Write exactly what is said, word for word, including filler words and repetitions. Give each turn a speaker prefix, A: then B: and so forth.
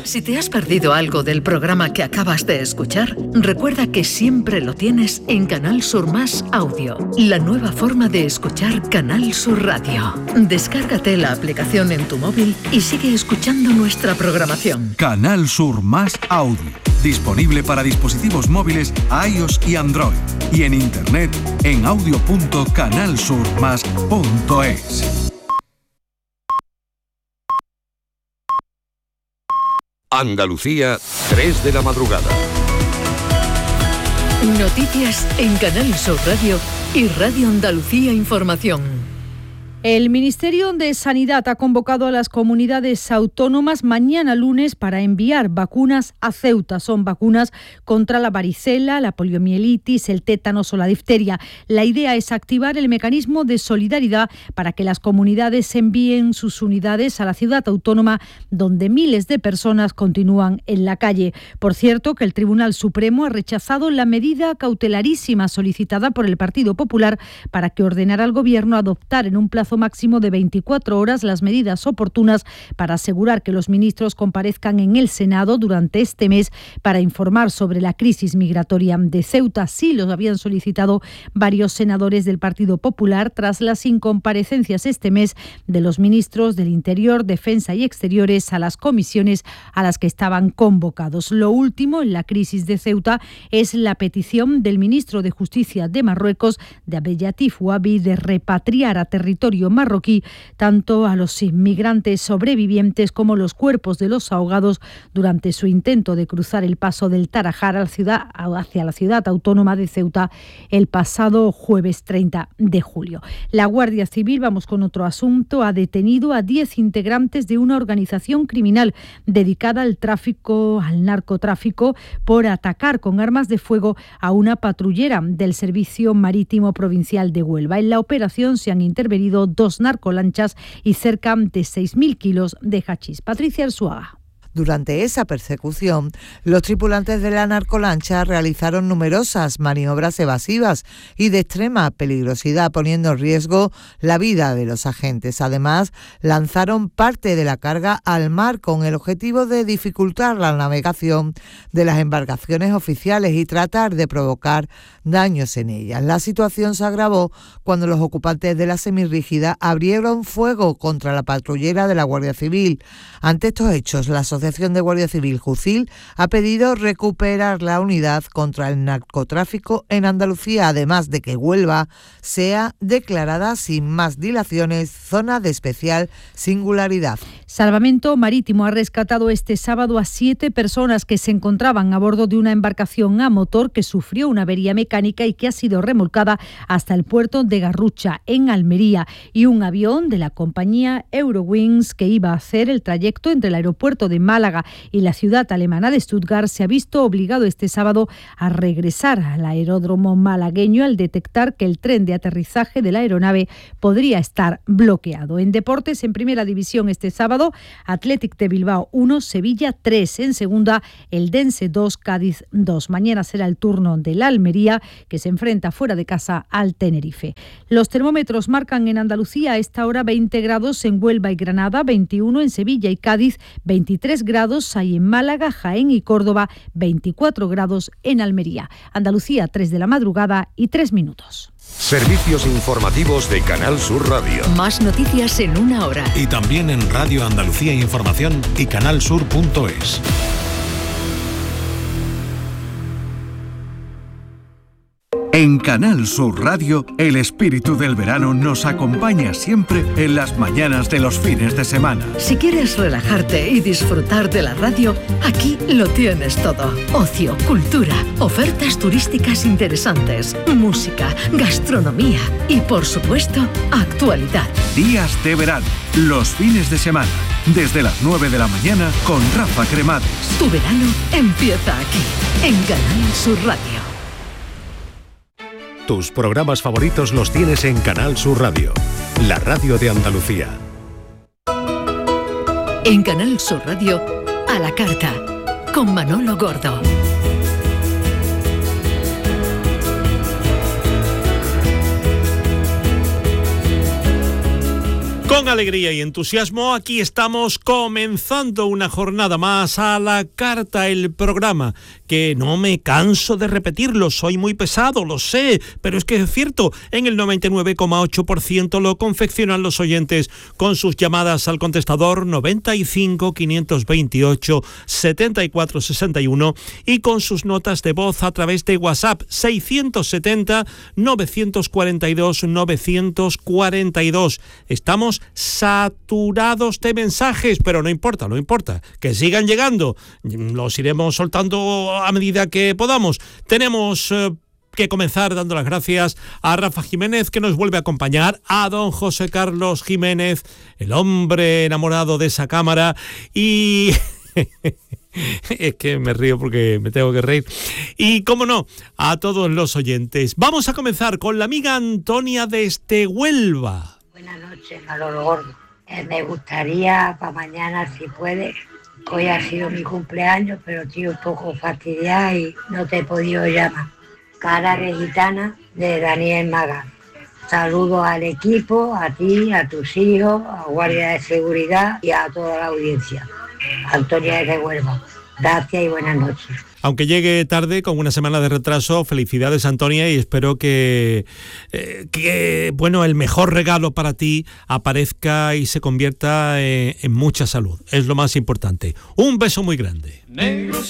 A: Si te has perdido algo del programa que acabas de escuchar, recuerda que siempre lo tienes en Canal Sur Más Audio, la nueva forma de escuchar Canal Sur Radio. Descárgate la aplicación en tu móvil y sigue escuchando nuestra programación.
B: Canal Sur Más Audio, disponible para dispositivos móviles iOS y Android, y en internet en audio punto canal sur más punto es.
C: Andalucía, tres de la madrugada.
A: Noticias en Canal Sur Radio y Radio Andalucía Información.
D: El Ministerio de Sanidad ha convocado a las comunidades autónomas mañana lunes para enviar vacunas a Ceuta. Son vacunas contra la varicela, la poliomielitis, el tétanos o la difteria. La idea es activar el mecanismo de solidaridad para que las comunidades envíen sus unidades a la ciudad autónoma, donde miles de personas continúan en la calle. Por cierto, que el Tribunal Supremo ha rechazado la medida cautelarísima solicitada por el Partido Popular para que ordenara al Gobierno adoptar en un plazo máximo de veinticuatro horas las medidas oportunas para asegurar que los ministros comparezcan en el Senado durante este mes para informar sobre la crisis migratoria de Ceuta. Sí los habían solicitado varios senadores del Partido Popular tras las incomparecencias este mes de los ministros del Interior, Defensa y Exteriores a las comisiones a las que estaban convocados. Lo último en la crisis de Ceuta es la petición del ministro de Justicia de Marruecos, de Abdellatif Ouabi, de repatriar a territorio marroquí tanto a los inmigrantes sobrevivientes como los cuerpos de los ahogados durante su intento de cruzar el paso del Tarajal a la ciudad, hacia la ciudad autónoma de Ceuta el pasado jueves treinta de julio. La Guardia Civil, vamos con otro asunto, ha detenido a diez integrantes de una organización criminal dedicada al tráfico, al narcotráfico, por atacar con armas de fuego a una patrullera del Servicio Marítimo Provincial de Huelva. En la operación se han intervenido dos narcolanchas y cerca de seis mil kilos de hachís. Patricia Arzuaga.
E: Durante esa persecución, los tripulantes de la narcolancha realizaron numerosas maniobras evasivas y de extrema peligrosidad, poniendo en riesgo la vida de los agentes. Además, lanzaron parte de la carga al mar con el objetivo de dificultar la navegación de las embarcaciones oficiales y tratar de provocar daños en ellas. La situación se agravó cuando los ocupantes de la semirrígida abrieron fuego contra la patrullera de la Guardia Civil. Ante estos hechos, la Asociación de Guardia Civil Jucil ha pedido recuperar la unidad contra el narcotráfico en Andalucía, además de que Huelva sea declarada sin más dilaciones zona de especial singularidad.
D: Salvamento Marítimo ha rescatado este sábado a siete personas que se encontraban a bordo de una embarcación a motor que sufrió una avería mecánica y que ha sido remolcada hasta el puerto de Garrucha, en Almería, y un avión de la compañía Eurowings que iba a hacer el trayecto entre el aeropuerto de Málaga y la ciudad alemana de Stuttgart se ha visto obligado este sábado a regresar al aeródromo malagueño al detectar que el tren de aterrizaje de la aeronave podría estar bloqueado. En deportes, en primera división este sábado, Athletic de Bilbao uno, Sevilla tres. En segunda, el Dense dos, Cádiz dos. Mañana será el turno del Almería, que se enfrenta fuera de casa al Tenerife. Los termómetros marcan en Andalucía a esta hora veinte grados en Huelva y Granada, veintiuno en Sevilla y Cádiz, veintitrés grados hay en Málaga, Jaén y Córdoba, veinticuatro grados en Almería. Andalucía, tres de la madrugada y tres minutos.
C: Servicios informativos de Canal Sur Radio.
A: Más noticias en una hora.
F: Y también en Radio Andalucía Información y canal sur punto es.
B: En Canal Sur Radio, el espíritu del verano nos acompaña siempre en las mañanas de los fines de semana.
A: Si quieres relajarte y disfrutar de la radio, aquí lo tienes todo. Ocio, cultura, ofertas turísticas interesantes, música, gastronomía y, por supuesto, actualidad.
B: Días de verano, los fines de semana, desde las nueve de la mañana con Rafa Cremades.
A: Tu verano empieza aquí, en Canal Sur Radio.
F: Tus programas favoritos los tienes en Canal Sur Radio, la radio de Andalucía.
A: En Canal Sur Radio, a la carta, con Manolo Gordo.
G: Con alegría y entusiasmo, aquí estamos comenzando una jornada más a la carta, el programa, que no me canso de repetirlo, soy muy pesado, lo sé, pero es que es cierto, en el noventa y nueve coma ocho por ciento lo confeccionan los oyentes con sus llamadas al contestador noventa y cinco, quinientos veintiocho, setenta y cuatro sesenta y uno y con sus notas de voz a través de WhatsApp seiscientos setenta, novecientos cuarenta y dos, novecientos cuarenta y dos. Estamos saturados de mensajes, pero no importa, no importa, que sigan llegando, los iremos soltando a medida que podamos. Tenemos eh, que comenzar dando las gracias a Rafa Jiménez, que nos vuelve a acompañar, a don José Carlos Jiménez, el hombre enamorado de esa cámara, y es que me río porque me tengo que reír. Y, cómo no, a todos los oyentes. Vamos a comenzar con la amiga Antonia desde Huelva.
H: Buenas noches, Manolo Gordo. Eh, me gustaría para mañana, si puede. Hoy ha sido mi cumpleaños, pero estoy un poco fastidiada y no te he podido llamar. Cara de gitana de Daniel Maga. Saludos al equipo, a ti, a tus hijos, a Guardia de Seguridad y a toda la audiencia. Antonia de Huelva. Gracias y buenas noches.
G: Aunque llegue tarde, con una semana de retraso, felicidades, Antonia, y espero que, eh, que bueno, el mejor regalo para ti aparezca y se convierta en, en mucha salud. Es lo más importante. Un beso muy grande. Negros.